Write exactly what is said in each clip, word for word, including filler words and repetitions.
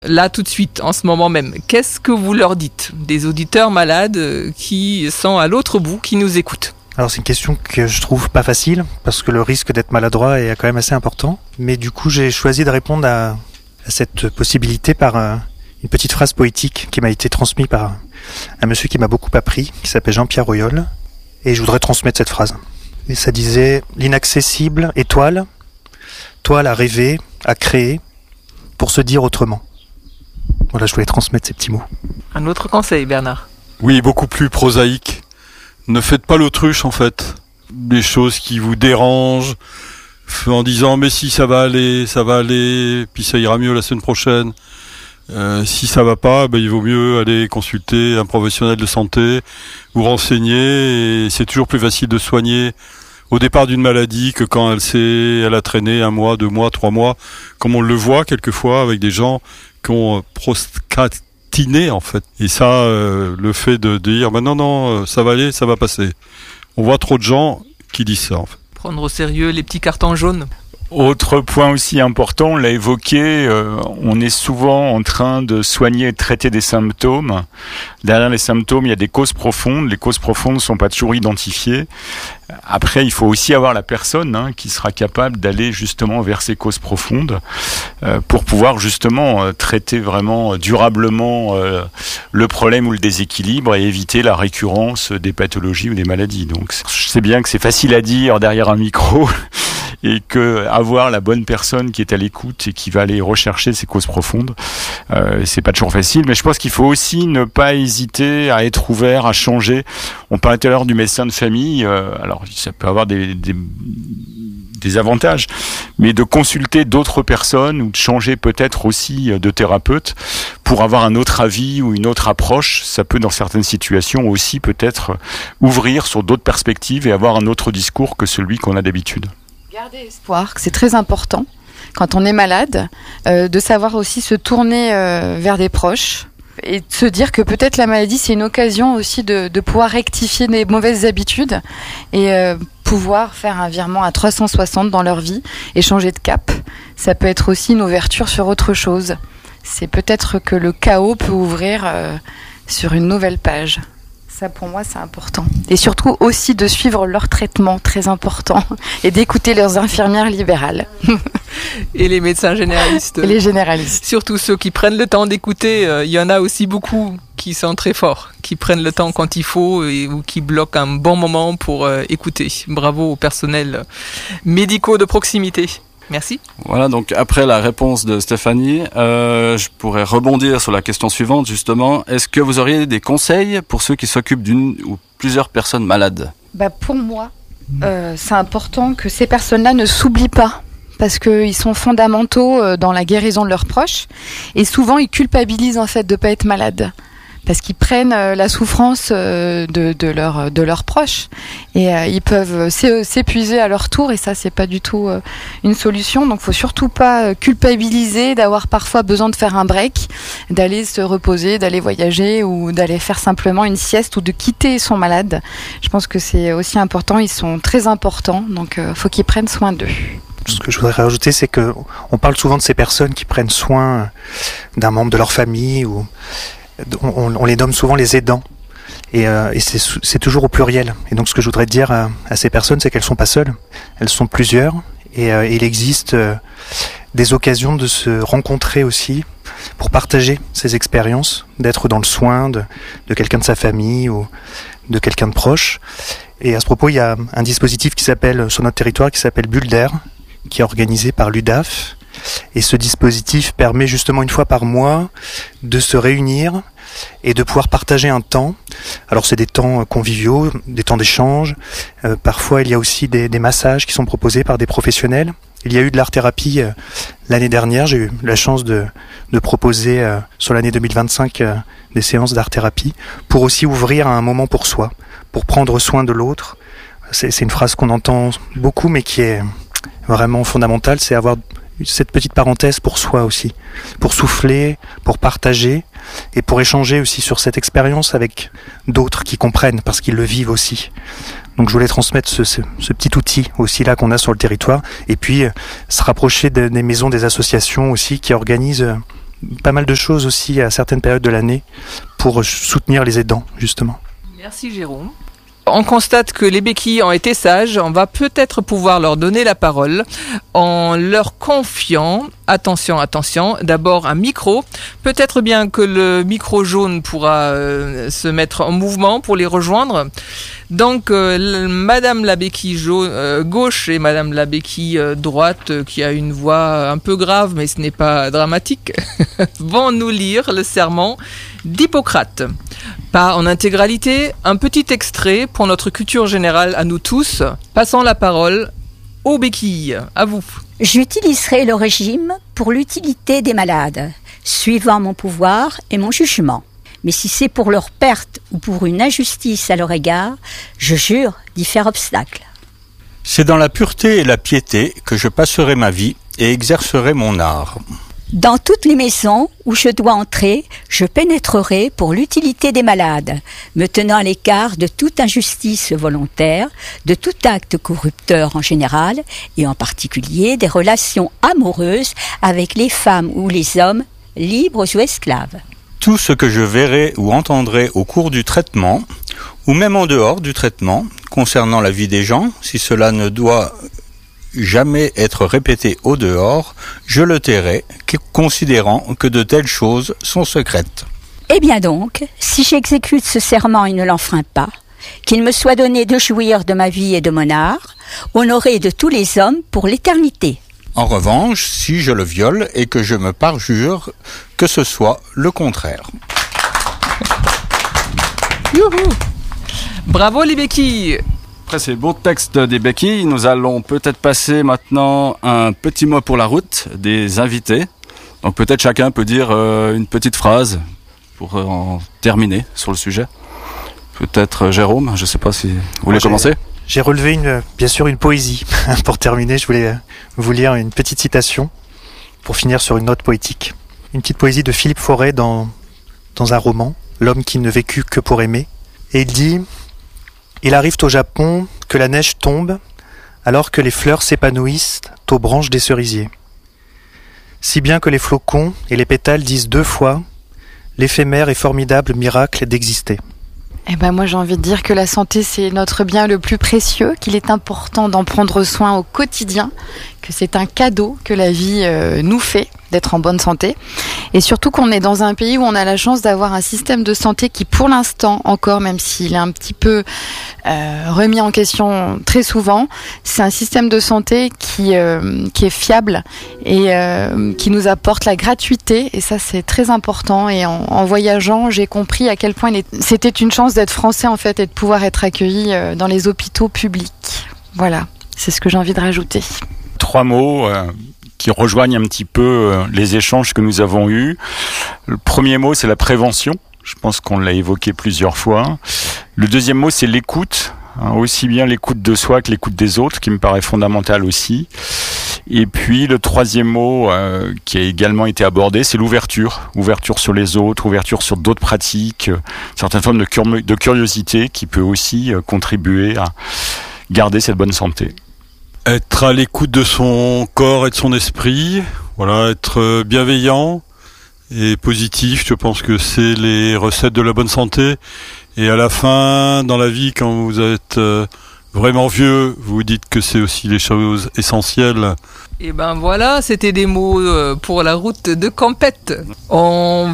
Là, tout de suite, en ce moment même, qu'est-ce que vous leur dites? Des auditeurs malades qui sont à l'autre bout, qui nous écoutent. Alors c'est une question que je trouve pas facile, parce que le risque d'être maladroit est quand même assez important. Mais du coup, j'ai choisi de répondre à, à cette possibilité par euh, une petite phrase poétique qui m'a été transmise par un monsieur qui m'a beaucoup appris, qui s'appelle Jean-Pierre Royol. Et je voudrais transmettre cette phrase. Et ça disait « L'inaccessible étoile, toile à rêver, à créer, pour se dire autrement ». Voilà, je voulais transmettre ces petits mots. Un autre conseil, Bernard? Oui, beaucoup plus prosaïque. Ne faites pas l'autruche, en fait. Des choses qui vous dérangent, en disant « mais si ça va aller, ça va aller, puis ça ira mieux la semaine prochaine ». Euh, si ça va pas, ben, il vaut mieux aller consulter un professionnel de santé, vous renseigner, et c'est toujours plus facile de soigner au départ d'une maladie que quand elle s'est, elle a traîné un mois, deux mois, trois mois, comme on le voit quelquefois avec des gens qui ont procrastiné en fait. Et ça, euh, le fait de dire ben non non, ça va aller, ça va passer. On voit trop de gens qui disent ça en fait. Prendre au sérieux les petits cartons jaunes. Autre point aussi important, on l'a évoqué, euh, on est souvent en train de soigner et de traiter des symptômes. Derrière les symptômes, il y a des causes profondes. Les causes profondes ne sont pas toujours identifiées. Après, il faut aussi avoir la personne hein, qui sera capable d'aller justement vers ces causes profondes euh, pour pouvoir justement euh, traiter vraiment durablement euh, le problème ou le déséquilibre et éviter la récurrence des pathologies ou des maladies. Donc, je sais bien que c'est facile à dire derrière un micro et que avoir la bonne personne qui est à l'écoute et qui va aller rechercher ces causes profondes, euh, c'est pas toujours facile. Mais je pense qu'il faut aussi ne pas hésiter à être ouvert, à changer. On parlait tout à l'heure du médecin de famille. Euh, alors ça peut avoir des, des, des avantages, mais de consulter d'autres personnes ou de changer peut-être aussi de thérapeute pour avoir un autre avis ou une autre approche, ça peut dans certaines situations aussi peut-être ouvrir sur d'autres perspectives et avoir un autre discours que celui qu'on a d'habitude. Garder espoir, c'est très important quand on est malade, euh, de savoir aussi se tourner euh, vers des proches et de se dire que peut-être la maladie c'est une occasion aussi de, de pouvoir rectifier des mauvaises habitudes et euh, pouvoir faire un virement à trois cent soixante dans leur vie et changer de cap. Ça peut être aussi une ouverture sur autre chose. C'est peut-être que le chaos peut ouvrir euh, sur une nouvelle page. Ça, pour moi, c'est important. Et surtout aussi de suivre leur traitement, très important, et d'écouter leurs infirmières libérales. Et les médecins généralistes. Et les généralistes. Surtout ceux qui prennent le temps d'écouter. Il y en a aussi beaucoup qui sont très forts, qui prennent le temps quand il faut et, ou qui bloquent un bon moment pour euh, écouter. Bravo au personnel médicaux de proximité. Merci. Voilà, donc après la réponse de Stéphanie, euh, je pourrais rebondir sur la question suivante, justement. Est-ce que vous auriez des conseils pour ceux qui s'occupent d'une ou plusieurs personnes malades ? Bah pour moi, euh, c'est important que ces personnes-là ne s'oublient pas, parce qu'ils sont fondamentaux dans la guérison de leurs proches. Et souvent, ils culpabilisent en fait de ne pas être malades, parce qu'ils prennent la souffrance de, de, leur, de leurs proches et euh, ils peuvent s'épuiser à leur tour et ça c'est pas du tout euh, une solution. Donc faut surtout pas culpabiliser d'avoir parfois besoin de faire un break, d'aller se reposer, d'aller voyager ou d'aller faire simplement une sieste ou de quitter son malade. Je pense que c'est aussi important, ils sont très importants, donc euh, faut qu'ils prennent soin d'eux. Ce que je voudrais rajouter, c'est que on parle souvent de ces personnes qui prennent soin d'un membre de leur famille ou On, on les nomme souvent les aidants et, euh, et c'est, c'est toujours au pluriel. Et donc ce que je voudrais dire à, à ces personnes, c'est qu'elles sont pas seules, elles sont plusieurs et, euh, et il existe euh, des occasions de se rencontrer aussi pour partager ces expériences, d'être dans le soin de, de quelqu'un de sa famille ou de quelqu'un de proche. Et à ce propos, il y a un dispositif qui s'appelle sur notre territoire qui s'appelle Bulle d'air, qui est organisé par l'U D A F. Et ce dispositif permet justement une fois par mois de se réunir et de pouvoir partager un temps. Alors c'est des temps conviviaux, des temps d'échange. Euh, parfois il y a aussi des, des massages qui sont proposés par des professionnels. Il y a eu de l'art-thérapie euh, l'année dernière. J'ai eu la chance de, de proposer euh, sur l'année deux mille vingt-cinq euh, des séances d'art-thérapie pour aussi ouvrir un moment pour soi, pour prendre soin de l'autre. C'est, c'est une phrase qu'on entend beaucoup mais qui est vraiment fondamentale, c'est avoir cette petite parenthèse pour soi aussi, pour souffler, pour partager et pour échanger aussi sur cette expérience avec d'autres qui comprennent parce qu'ils le vivent aussi. Donc je voulais transmettre ce, ce, ce petit outil aussi là qu'on a sur le territoire et puis euh, se rapprocher de, des maisons, des associations aussi qui organisent pas mal de choses aussi à certaines périodes de l'année pour soutenir les aidants, justement. Merci Jérôme. On constate que les béquilles ont été sages, on va peut-être pouvoir leur donner la parole en leur confiant, attention, attention, d'abord un micro. Peut-être bien que le micro jaune pourra euh, se mettre en mouvement pour les rejoindre. Donc euh, Madame la béquille jaune, euh, gauche et Madame la béquille euh, droite, euh, qui a une voix un peu grave, mais ce n'est pas dramatique, vont nous lire le serment d'Hippocrate. Pas en intégralité, un petit extrait pour notre culture générale à nous tous. Passons la parole aux béquilles. À vous. J'utiliserai le régime pour l'utilité des malades, suivant mon pouvoir et mon jugement. Mais si c'est pour leur perte ou pour une injustice à leur égard, je jure d'y faire obstacle. C'est dans la pureté et la piété que je passerai ma vie et exercerai mon art. Dans toutes les maisons où je dois entrer, je pénétrerai pour l'utilité des malades, me tenant à l'écart de toute injustice volontaire, de tout acte corrupteur en général, et en particulier des relations amoureuses avec les femmes ou les hommes, libres ou esclaves. Tout ce que je verrai ou entendrai au cours du traitement, ou même en dehors du traitement, concernant la vie des gens, si cela ne doit jamais être répété au dehors, je le tairai, considérant que de telles choses sont secrètes. Eh bien donc, si j'exécute ce serment et ne l'enfreins pas, qu'il me soit donné de jouir de ma vie et de mon art, honoré de tous les hommes pour l'éternité. En revanche, si je le viole et que je me parjure, que ce soit le contraire. Youhou! Bravo les béquilles! Après ces beaux textes des béquilles, nous allons peut-être passer maintenant un petit mot pour la route des invités. Donc peut-être chacun peut dire euh, une petite phrase pour euh, en terminer sur le sujet. Peut-être euh, Jérôme, je ne sais pas si vous voulez Moi, commencer. J'ai relevé une, bien sûr une poésie. Pour terminer, je voulais vous lire une petite citation pour finir sur une note poétique. Une petite poésie de Philippe Forêt dans, dans un roman, L'homme qui ne vécut que pour aimer. Et il dit... Il arrive au Japon que la neige tombe alors que les fleurs s'épanouissent aux branches des cerisiers. Si bien que les flocons et les pétales disent deux fois l'éphémère et formidable miracle d'exister. Eh ben moi j'ai envie de dire que la santé c'est notre bien le plus précieux, qu'il est important d'en prendre soin au quotidien, que c'est un cadeau que la vie euh, nous fait d'être en bonne santé, et surtout qu'on est dans un pays où on a la chance d'avoir un système de santé qui pour l'instant encore, même s'il est un petit peu euh, remis en question très souvent, c'est un système de santé qui, euh, qui est fiable et euh, qui nous apporte la gratuité, et ça c'est très important. Et en, en voyageant j'ai compris à quel point il est, c'était une chance d'être français en fait et de pouvoir être accueilli euh, dans les hôpitaux publics. Voilà, c'est ce que j'ai envie de rajouter. Trois mots euh, qui rejoignent un petit peu euh, les échanges que nous avons eus. Le premier mot, c'est la prévention. Je pense qu'on l'a évoqué plusieurs fois. Le deuxième mot, c'est l'écoute. Hein, aussi bien l'écoute de soi que l'écoute des autres, qui me paraît fondamental aussi. Et puis le troisième mot euh, qui a également été abordé, c'est l'ouverture. Ouverture sur les autres, ouverture sur d'autres pratiques, euh, certaines formes de, cur- de curiosité qui peut aussi euh, contribuer à garder cette bonne santé. Être à l'écoute de son corps et de son esprit, voilà, être bienveillant et positif, je pense que c'est les recettes de la bonne santé. Et à la fin, dans la vie, quand vous êtes vraiment vieux, vous vous dites que c'est aussi les choses essentielles. Et ben voilà, c'était des mots pour la route de Campette. On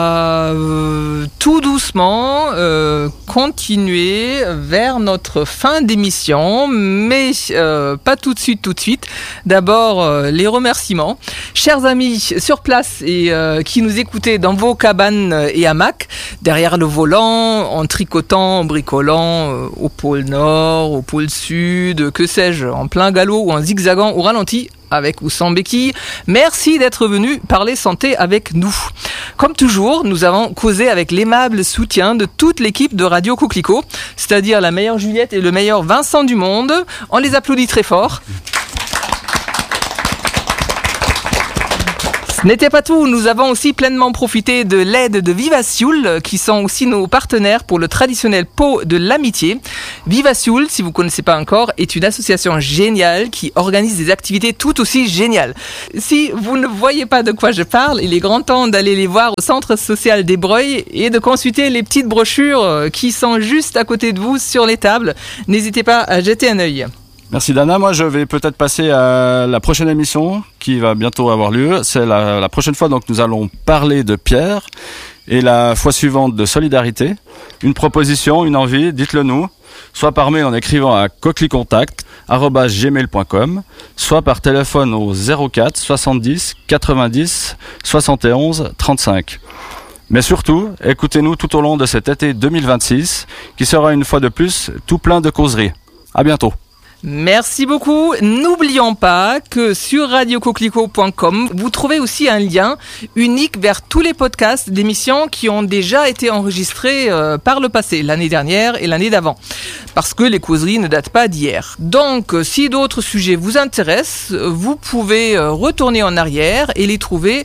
va euh, tout doucement euh, continuer vers notre fin d'émission, mais euh, pas tout de suite, tout de suite. D'abord, euh, les remerciements. Chers amis sur place et euh, qui nous écoutez dans vos cabanes et hamacs, derrière le volant, en tricotant, en bricolant, euh, au pôle nord, au pôle sud, que sais-je, en plein galop ou en zigzagant au ralenti, avec ou sans béquille. Merci d'être venu parler santé avec nous. Comme toujours, nous avons causé avec l'aimable soutien de toute l'équipe de Radio Coquelicot, c'est-à-dire la meilleure Juliette et le meilleur Vincent du monde. On les applaudit très fort. Ce n'était pas tout, nous avons aussi pleinement profité de l'aide de Viva Sioul, qui sont aussi nos partenaires pour le traditionnel pot de l'amitié. Viva Sioul, si vous ne connaissez pas encore, est une association géniale qui organise des activités tout aussi géniales. Si vous ne voyez pas de quoi je parle, il est grand temps d'aller les voir au centre social des Breuils et de consulter les petites brochures qui sont juste à côté de vous sur les tables. N'hésitez pas à jeter un œil. Merci Dana, moi je vais peut-être passer à la prochaine émission qui va bientôt avoir lieu. C'est la, la prochaine fois, donc nous allons parler de Pierre et la fois suivante de solidarité. Une proposition, une envie, dites-le nous, soit par mail en écrivant à coquelicontact arobase gmail point com, soit par téléphone au zéro quatre soixante-dix quatre-vingt-dix soixante et onze trente-cinq. Mais surtout, écoutez-nous tout au long de cet été deux mille vingt-six qui sera une fois de plus tout plein de causeries. À bientôt. Merci beaucoup. N'oublions pas que sur radio coquelicot point com, vous trouvez aussi un lien unique vers tous les podcasts d'émissions qui ont déjà été enregistrés euh, par le passé, l'année dernière et l'année d'avant. Parce que les causeries ne datent pas d'hier. Donc, si d'autres sujets vous intéressent, vous pouvez euh, retourner en arrière et les trouver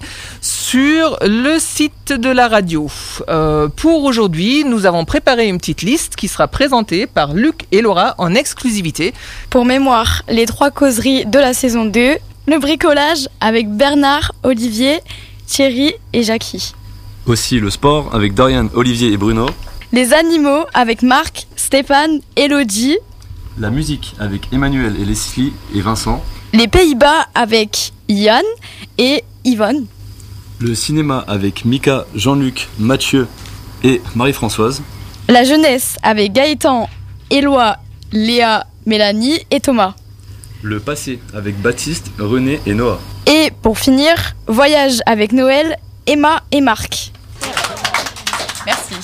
sur le site de la radio. Euh, pour aujourd'hui, nous avons préparé une petite liste qui sera présentée par Luc et Laura en exclusivité. Pour mémoire, les trois causeries de la saison deux, le bricolage avec Bernard, Olivier, Thierry et Jackie. Aussi le sport avec Dorian, Olivier et Bruno. Les animaux avec Marc, Stéphane, Elodie. La musique avec Emmanuel et Leslie et Vincent. Les Pays-Bas avec Yann et Yvonne. Le cinéma avec Mika, Jean-Luc, Mathieu et Marie-Françoise. La jeunesse avec Gaëtan, Éloi, Léa, Mélanie et Thomas. Le passé avec Baptiste, René et Noah. Et pour finir, voyage avec Noël, Emma et Marc. Merci.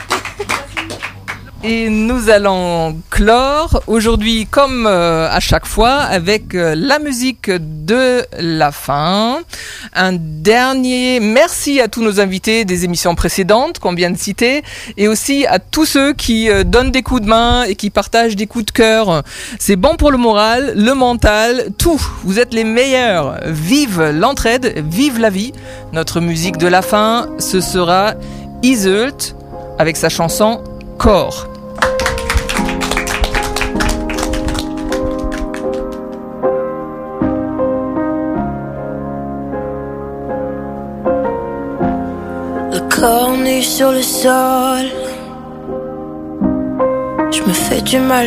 Et nous allons clore aujourd'hui, comme euh, à chaque fois, avec euh, la musique de la fin. Un dernier merci à tous nos invités des émissions précédentes qu'on vient de citer, et aussi à tous ceux qui euh, donnent des coups de main et qui partagent des coups de cœur. C'est bon pour le moral, le mental, tout. Vous êtes les meilleurs. Vive l'entraide, vive la vie. Notre musique de la fin, ce sera Iseult avec sa chanson Corps. Corps nu sur le sol, je me fais du mal.